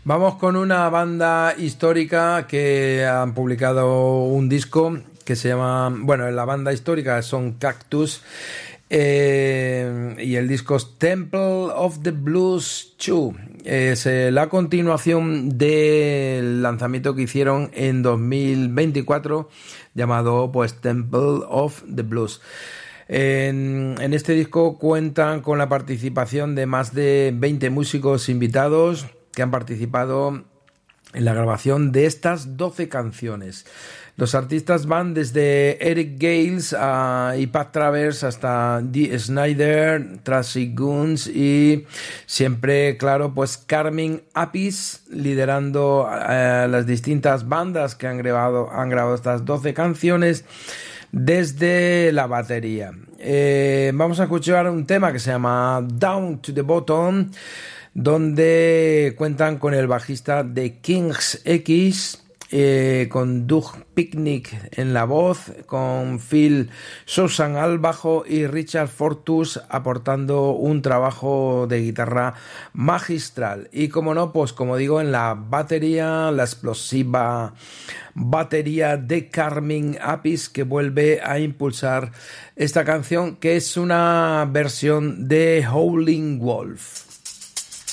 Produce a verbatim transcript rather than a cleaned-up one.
Vamos con una banda histórica que han publicado un disco que se llama, bueno, la banda histórica son Cactus, eh, y el disco es Temple of the Blues dos. Es eh, la continuación del lanzamiento que hicieron en dos mil veinticuatro llamado pues Temple of the Blues. En, en este disco cuentan con la participación de más de veinte músicos invitados que han participado en la grabación de estas doce canciones. Los artistas van desde Eric Gales a, y Pat Travers hasta Dee Snider, Tracy Guns y siempre, claro, pues Carmine Appice liderando eh, las distintas bandas que han grabado, han grabado estas doce canciones desde la batería. Eh, vamos a escuchar un tema que se llama Down to the Bottom, donde cuentan con el bajista de Kings X, eh, con Doug Picnic en la voz, con Phil Sousan al bajo y Richard Fortus aportando un trabajo de guitarra magistral. Y como no, pues como digo, en la batería, la explosiva batería de Carmine Appice, que vuelve a impulsar esta canción, que es una versión de Howling Wolf.